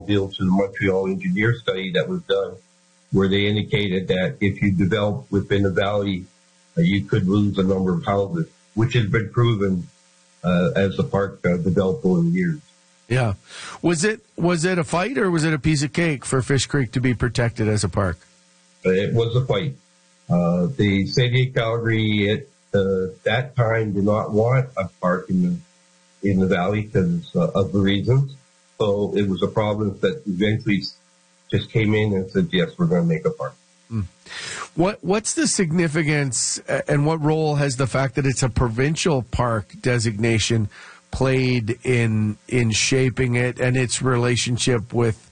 deal to the Montreal engineer study that was done, where they indicated that if you develop within the valley, you could lose a number of houses, which has been proven as the park developed over the years. Yeah. Was it a fight or was it a piece of cake for Fish Creek to be protected as a park? It was a fight. The city of Calgary at that time did not want a park in the valley because of the reasons. So it was a province that eventually just came in and said, yes, we're going to make a park. What's the significance and what role has the fact that it's a provincial park designation played in shaping it and its relationship with,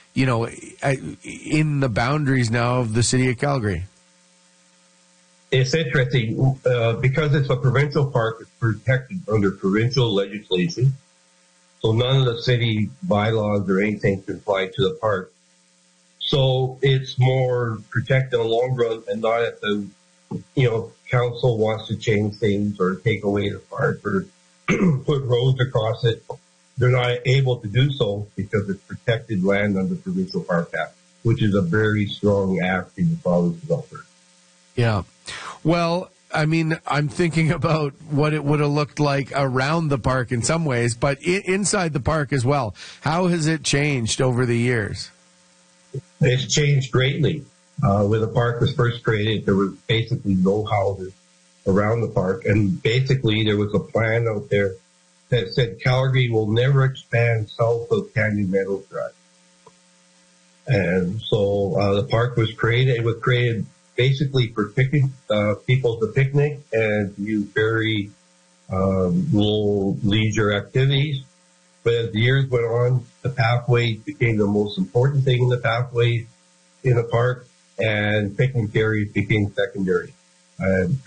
in the boundaries now of the city of Calgary? It's interesting because it's a provincial park. It's protected under provincial legislation, so none of the city bylaws or anything can apply to the park. So it's more protected in the long run, and not at the council wants to change things or take away the park or put roads across it. They're not able to do so because it's protected land under Provincial Park Act, which is a very strong act in the province of Alberta. Yeah. Well, I mean, I'm thinking about what it would have looked like around the park in some ways, but inside the park as well. How has it changed over the years? It's changed greatly. When the park was first created, there was basically no houses around the park. And basically, there was a plan out there that said Calgary will never expand south of Canyon Meadows Drive. And so the park was created. It was created basically for people to picnic and use very low leisure activities. But as the years went on, the pathways became the most important thing in the pathways in the park, and picnic areas became secondary. And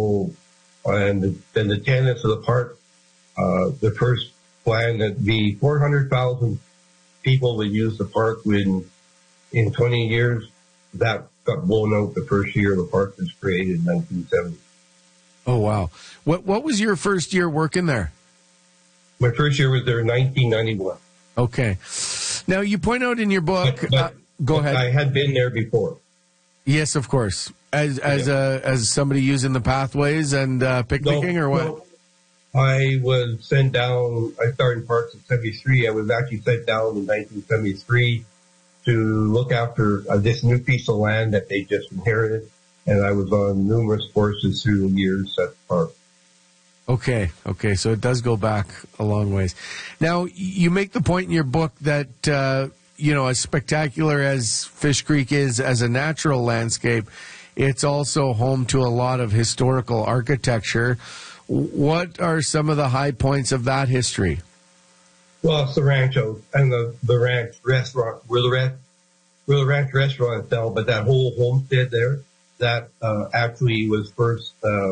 then the tenants of the park, the first plan that the 400,000 people would use the park in 20 years, that got blown out the first year the park was created in 1970. Oh, wow. What was your first year working there? My first year was there in 1991. Okay. Now, you point out in your book... go ahead. I had been there before. Yes, of course. As somebody using the pathways and picnicking, or what? No. I was sent down... I started in parks in 73. I was actually sent down in 1973 to look after this new piece of land that they just inherited. And I was on numerous courses through the years at the park. Okay, so it does go back a long ways. Now, you make the point in your book that, as spectacular as Fish Creek is as a natural landscape, it's also home to a lot of historical architecture. What are some of the high points of that history? Well, it's the rancho and the ranch restaurant, where the ranch restaurant fell, but that whole homestead there, that actually was first...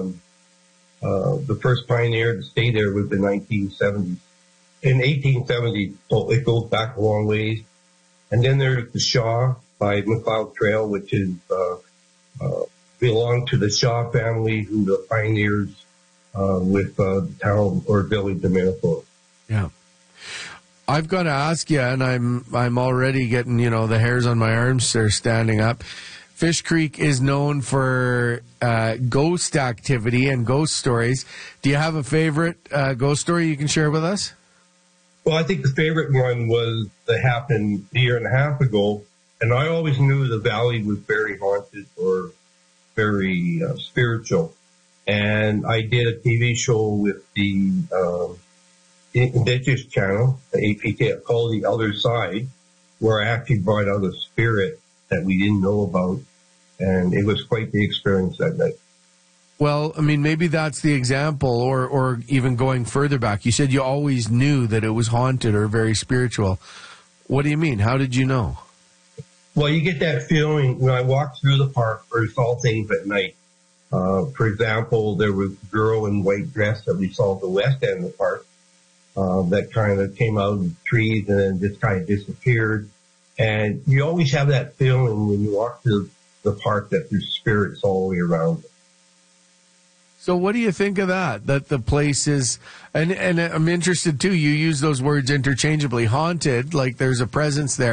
the first pioneer to stay there was the 1970s. In 1870, so it goes back a long ways. And then there's the Shaw by McLeod Trail, which is belonged to the Shaw family, who were the pioneers with the town or village of Minnesota. Yeah. I've got to ask you, and I'm already getting, the hairs on my arms are standing up. Fish Creek is known for ghost activity and ghost stories. Do you have a favorite ghost story you can share with us? Well, I think the favorite one was that happened a year and a half ago, and I always knew the valley was very haunted or very spiritual. And I did a TV show with the Indigenous channel, the APK, called The Other Side, where I actually brought out a spirit that we didn't know about, and it was quite the experience that night. Well, I mean, maybe that's the example, or even going further back. You said you always knew that it was haunted or very spiritual. What do you mean? How did you know? Well, you get that feeling when I walk through the park or saw things at night. For example, there was a girl in white dress that we saw at the west end of the park that kind of came out of the trees and then just kind of disappeared. And you always have that feeling when you walk through the park that there's spirits all the way around it. So what do you think of that? That the place is, and I'm interested too, you use those words interchangeably, haunted, like there's a presence there.